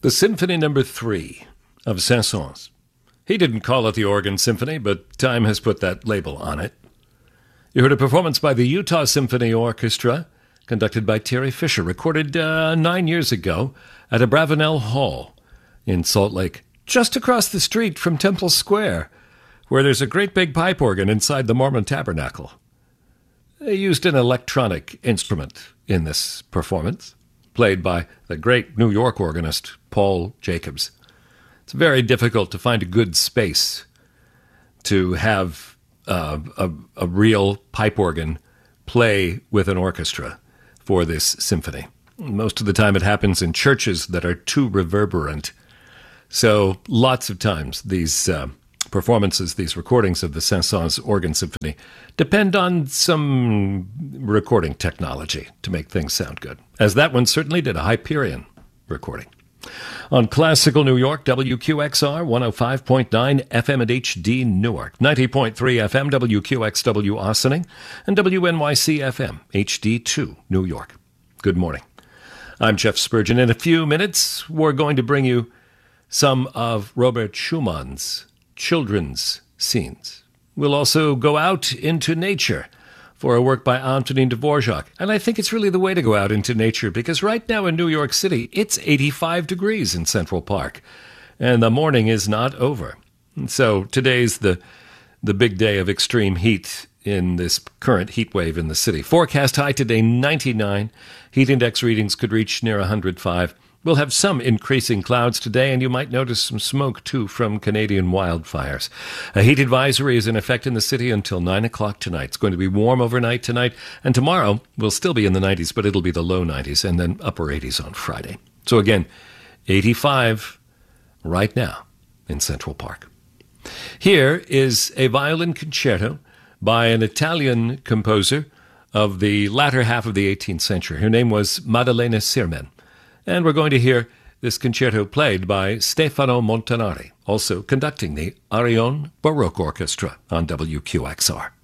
The Symphony No. 3 of Saint-Saëns. He didn't call it the Organ Symphony, but time has put that label on it. You heard a performance by the Utah Symphony Orchestra, conducted by Terry Fisher, recorded 9 years ago at Abravanel Hall in Salt Lake, just across the street from Temple Square, where there's a great big pipe organ inside the Mormon Tabernacle. They used an electronic instrument in this performance, played by the great New York organist Paul Jacobs. It's very difficult to find a good space to have a real pipe organ play with an orchestra for this symphony. Most of the time it happens in churches that are too reverberant. So lots of times these performances, these recordings of the Saint-Saëns Organ Symphony depend on some recording technology to make things sound good, as that one certainly did, a Hyperion recording. On Classical New York, WQXR 105.9 FM and HD Newark, 90.3 FM WQXW Ossining, and WNYC FM HD2 New York. Good morning. I'm Jeff Spurgeon. In a few minutes, we're going to bring you some of Robert Schumann's children's scenes. We'll also go out into nature for a work by Antonin Dvorak. And I think it's really the way to go out into nature, because right now in New York City, it's 85 degrees in Central Park, and the morning is not over. And so today's the big day of extreme heat in this current heat wave in the city. Forecast high today, 99. Heat index readings could reach near 105. We'll have some increasing clouds today, and you might notice some smoke, too, from Canadian wildfires. A heat advisory is in effect in the city until 9 o'clock tonight. It's going to be warm overnight tonight, and tomorrow we'll still be in the 90s, but it'll be the low 90s, and then upper 80s on Friday. So again, 85 right now in Central Park. Here is a violin concerto by an Italian composer of the latter half of the 18th century. Her name was Maddalena Sirmen. And we're going to hear this concerto played by Stefano Montanari, also conducting the Arion Baroque Orchestra on WQXR.